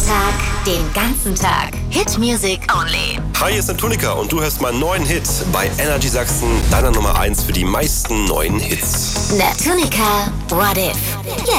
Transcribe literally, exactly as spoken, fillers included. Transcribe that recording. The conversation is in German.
Tag, den ganzen Tag. Hit Music Only. Hi, hier ist Antonika und du hörst meinen neuen Hit bei Energy Sachsen, deiner Nummer eins für die meisten neuen Hits. Antonika, What If?